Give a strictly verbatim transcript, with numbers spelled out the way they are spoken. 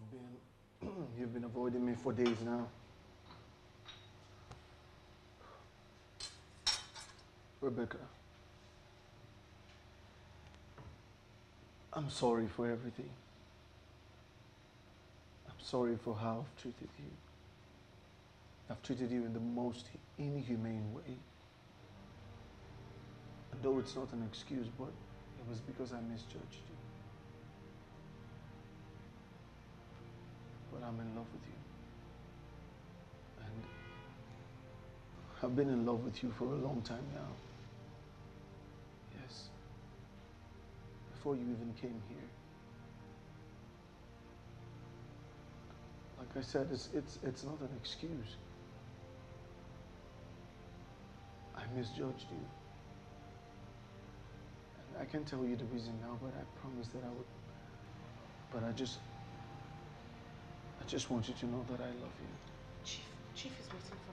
been you've been avoiding me for days now. Rebecca, I'm sorry for everything. I'm sorry for how I've treated you. I've treated you in the most inhumane way. And though it's not an excuse, but it was because I misjudged you. But I'm in love with you. And I've been in love with you for a long time now. Yes. Before you even came here. Like I said, it's, it's, it's not an excuse. I misjudged you. And I can't tell you the reason now, but I promised that I would. But I just, I just want you to know that I love you.